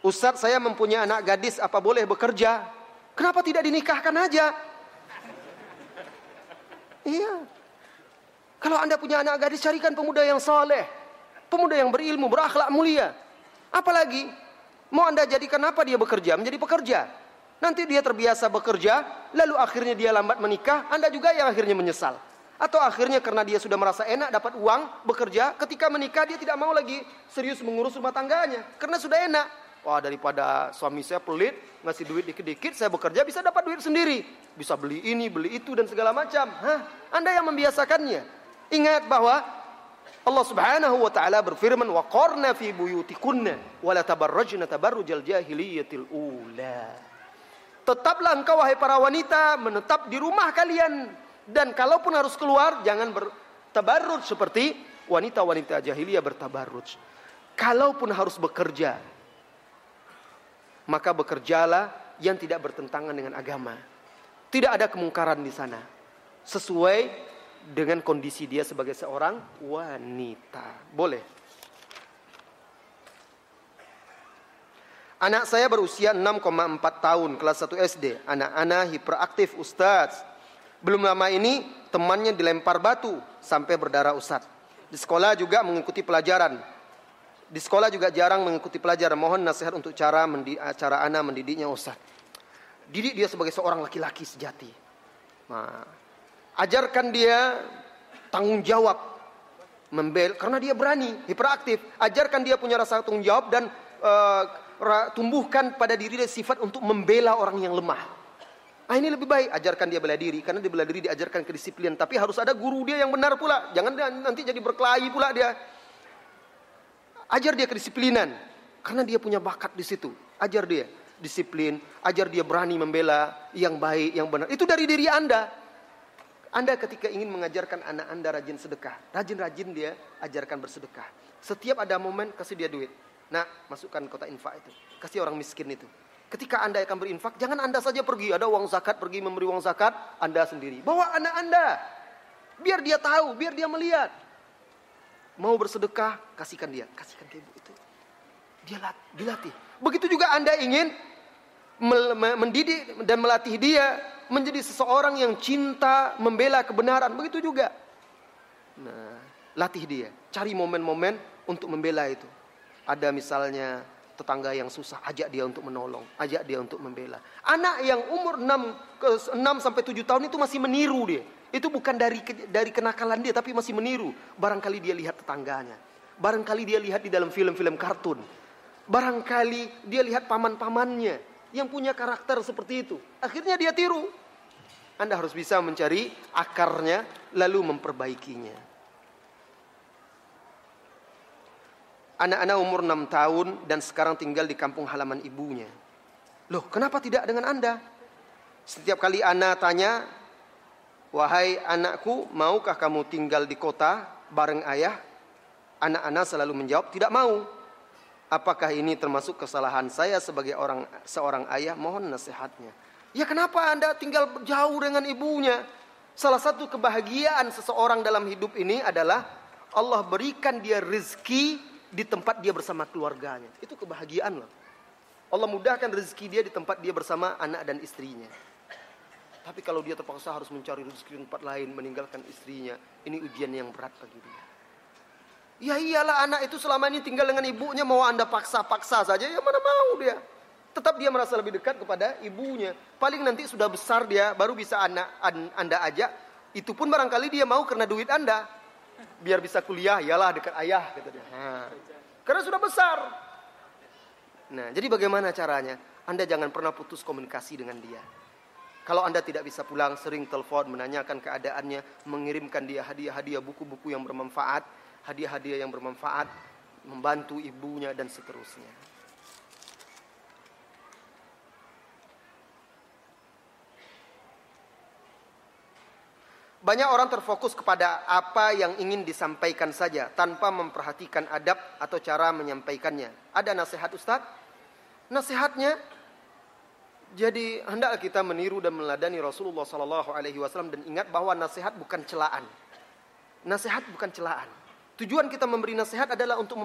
Ustaz, saya mempunyai anak gadis, apa boleh bekerja? Kenapa tidak dinikahkan aja? Iya. Kalau Anda punya anak gadis, carikan pemuda yang saleh, pemuda yang berilmu, berakhlak mulia. Apalagi mau Anda jadikan apa dia bekerja? Menjadi pekerja. Nanti dia terbiasa bekerja, lalu akhirnya dia lambat menikah, Anda juga yang akhirnya menyesal. Atau akhirnya karena dia sudah merasa enak dapat uang, bekerja, ketika menikah dia tidak mau lagi serius mengurus rumah tangganya, karena sudah enak. Wah, daripada suami saya pelit, ngasih duit dikit-dikit, saya bekerja bisa dapat duit sendiri. Bisa beli ini, beli itu, dan segala macam. Anda yang membiasakannya. Ingat bahwa Allah Subhanahu wa taala berfirman, "Wa qarna fi buyutikunna wa la tabarrajna tabarrujal jahiliyatil ula." Tetaplah engkau wahai para wanita menetap di rumah kalian, dan kalaupun harus keluar jangan bertabarruj seperti wanita-wanita jahiliyah bertabarruj. Kalaupun harus bekerja, maka bekerjalah yang tidak bertentangan dengan agama. Tidak ada kemungkaran di sana, sesuai dengan kondisi dia sebagai seorang wanita. Boleh. Anak saya berusia 6,4 tahun, kelas 1 SD. Anak-anak hiperaktif, Ustaz. Belum lama ini temannya dilempar batu sampai berdarah, Ustaz. Di sekolah juga mengikuti pelajaran. Di sekolah juga jarang mengikuti pelajaran. Mohon nasihat untuk cara anak mendidiknya, Ustaz. Didik dia sebagai seorang laki-laki sejati. Nah, ajarkan dia tanggung jawab, karena dia berani, hiperaktif. Ajarkan dia punya rasa tanggung jawab dan tumbuhkan pada diri dia sifat untuk membela orang yang lemah. Ini lebih baik, ajarkan dia bela diri, karena dia bela diri diajarkan kedisiplinan. Tapi harus ada guru dia yang benar pula. Jangan nanti jadi berkelahi pula dia. Ajar dia kedisiplinan, karena dia punya bakat di situ. Ajar dia disiplin, ajar dia berani membela yang baik, yang benar. Itu dari diri Anda. Anda ketika ingin mengajarkan anak Anda rajin sedekah, rajin-rajin dia ajarkan bersedekah. Setiap ada momen kasih dia duit. Nah, masukkan kotak infak itu, kasih orang miskin itu. Ketika Anda akan berinfak, jangan Anda saja pergi, ada uang zakat, pergi memberi uang zakat, Anda sendiri. Bawa anak Anda, biar dia tahu, biar dia melihat. Mau bersedekah, kasihkan kasihkan ke ibu itu. Dia dilatih. Begitu juga Anda ingin mendidik dan melatih dia menjadi seseorang yang cinta, membela kebenaran, begitu juga. Nah, latih dia, cari momen-momen untuk membela itu. Ada misalnya tetangga yang susah, ajak dia untuk menolong, ajak dia untuk membela. Anak yang umur 6 sampai 7 tahun itu masih meniru dia. Itu bukan dari kenakalan dia, tapi masih meniru. Barangkali dia lihat tetangganya, barangkali dia lihat di dalam film-film kartun, barangkali dia lihat paman-pamannya yang punya karakter seperti itu. Akhirnya dia tiru. Anda harus bisa mencari akarnya lalu memperbaikinya. Anak-anak umur 6 tahun dan sekarang tinggal di kampung halaman ibunya. Loh, kenapa tidak dengan Anda? Setiap kali anak tanya, "Wahai anakku, maukah kamu tinggal di kota bareng ayah?" Anak-anak selalu menjawab, "Tidak mau." Apakah ini termasuk kesalahan saya sebagai seorang ayah? Mohon nasihatnya. Ya, kenapa Anda tinggal jauh dengan ibunya? Salah satu kebahagiaan seseorang dalam hidup ini adalah Allah berikan dia rezeki di tempat dia bersama keluarganya. Itu kebahagiaan loh. Allah mudahkan rezeki dia di tempat dia bersama anak dan istrinya. Tapi kalau dia terpaksa harus mencari rezeki di tempat lain, meninggalkan istrinya, ini ujian yang berat bagi dia. Ya iyalah, anak itu selama ini tinggal dengan ibunya, mau Anda paksa-paksa saja, ya mana mau dia. Tetap dia merasa lebih dekat kepada ibunya. Paling nanti sudah besar dia, baru bisa Anda ajak. Itu pun barangkali dia mau karena duit Anda. Biar bisa kuliah, iyalah dekat ayah, kata dia. Karena sudah besar. Nah, jadi bagaimana caranya? Anda jangan pernah putus komunikasi dengan dia. Kalau Anda tidak bisa pulang, sering telepon, menanyakan keadaannya, mengirimkan dia hadiah-hadiah, buku-buku yang bermanfaat, hadiah-hadiah yang bermanfaat, membantu ibunya dan seterusnya. Banyak orang terfokus kepada apa yang ingin disampaikan saja, tanpa memperhatikan adab atau cara menyampaikannya. Ada nasihat Ustaz? Nasihatnya, jadi hendaklah kita meniru dan meneladani Rasulullah SAW, dan ingat bahwa nasihat bukan celaan. Nasihat bukan celaan. Tujuan kita memberi nasihat adalah untuk